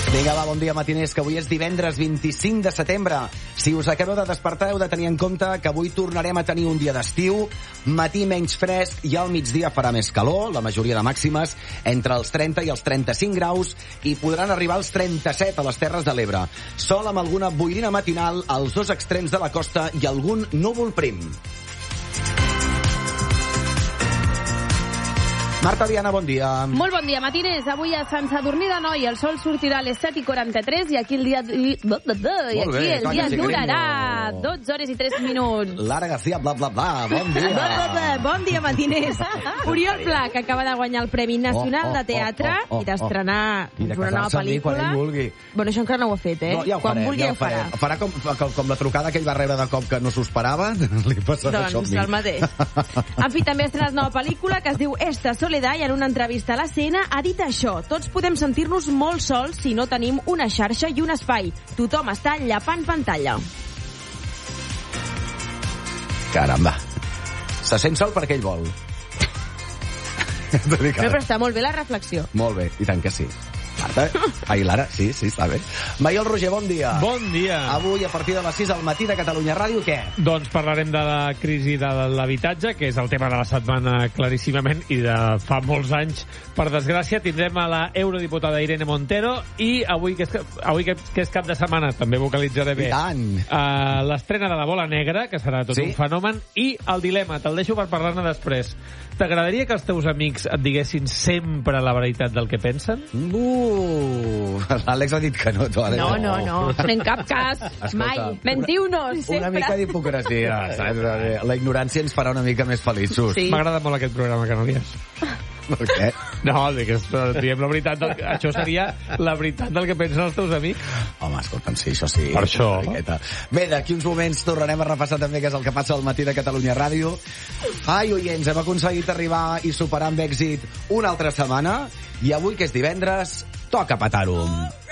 Vinga, va, bon dia, matiners, que avui és divendres 25 de setembre. Si us acabeu de despertar, heu de tenir en compte que avui tornarem a tenir un dia d'estiu, matí menys fresc i al migdia farà més calor, la majoria de màximes entre els 30 i els 35 graus, i podran arribar als 37 a les Terres de l'Ebre. Sol amb alguna boirina matinal als dos extrems de la costa i algun núvol prim. Marta Viana, bon dia. Molt bon dia, matiners. Avui a Sant Sadurní d'Anoia el sol sortirà a les 7:43 i aquí el dia durarà 12 hores i 3 minuts. Lara García, bla, bla, bla, bon dia. Bon dia, matiners. Oriol Pla, que acaba de guanyar el Premi Nacional de Teatre i d'estrenar una nova pel·lícula. Bueno, això encara no ho ha fet, eh? No, ja ho quan farem, vulgui ja ho farà. Farà com la trucada que ell va rebre de cop que no s'ho esperava. Li passarà això amb mi. Doncs el mateix. En fi, també ha estrenat nova pel·lícula que es diu Esta Soledad i en una entrevista a l'Escena ha dit això: tots podem sentir-nos molt sols si no tenim una xarxa i un espai. Tothom està llapant pantalla. Caramba. Se sent sol perquè ell vol. Però està molt bé la reflexió. Molt bé, i tant que sí. Marta? Ai, Lara, sí, està bé. Maiol Roger, bon dia. Bon dia. Avui, a partir de les 6 al matí de Catalunya Ràdio, què? Doncs parlarem de la crisi de l'habitatge, que és el tema de la setmana claríssimament i de fa molts anys. Per desgràcia, tindrem a la eurodiputada Irene Montero i avui que és cap de setmana, també vocalitzaré bé. I tant. L'estrena de La Bola Negra, que serà tot un fenomen, i el dilema, te'l deixo per parlar-ne després. T'agradaria que els teus amics et diguessin sempre la veritat del que pensen? L'Àlex ha dit que no. No. En cap cas. Escolta, mai. Mentiu-nos, sempre. Una mica d'hipocresia, saps? La ignorància ens farà una mica més feliços. Sí. M'agrada molt aquest programa, Canalies. Per què? No, diem la veritat. Això seria la veritat del que pensen els teus amics. Home, escolta'm, sí, això sí. Per això. Bé, d'aquí uns moments tornarem a repassar també què és el que passa al matí de Catalunya Ràdio. Ai, oients, hem aconseguit arribar i superar amb èxit una altra setmana. I avui, que és divendres, toca petar-ho.